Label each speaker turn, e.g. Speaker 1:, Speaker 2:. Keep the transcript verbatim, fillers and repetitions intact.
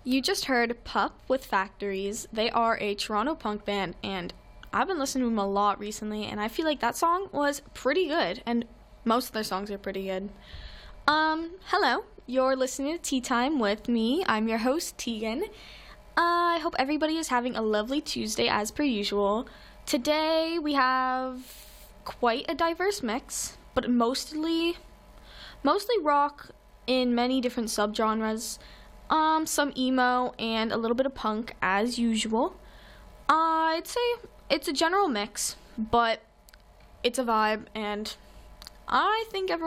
Speaker 1: You just heard Pup with Factories. They are a Toronto punk band, and I've been listening to them a lot recently, and I feel like that song was pretty good, and most of their songs are pretty good. Um, hello. You're listening to Tea Time with me. I'm your host, Tegan. Uh, I hope everybody is having a lovely Tuesday as per usual. Today we have quite a diverse mix, but mostly mostly rock in many different subgenres. Um, some emo and a little bit of punk as usual. Uh, I'd say it's a general mix, but it's a vibe, and I think everyone